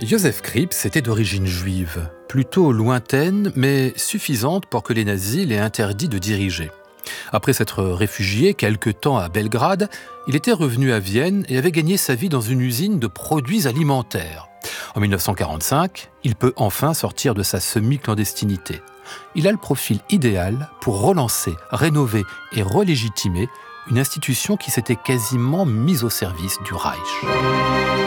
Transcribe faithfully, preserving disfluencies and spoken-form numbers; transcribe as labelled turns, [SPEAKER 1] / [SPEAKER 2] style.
[SPEAKER 1] Joseph Kripps était d'origine juive, plutôt lointaine, mais suffisante pour que les nazis l'aient interdit de diriger. Après s'être réfugié quelque temps à Belgrade, il était revenu à Vienne et avait gagné sa vie dans une usine de produits alimentaires. En mille neuf cent quarante-cinq, il peut enfin sortir de sa semi-clandestinité. Il a le profil idéal pour relancer, rénover et relégitimer une institution qui s'était quasiment mise au service du Reich.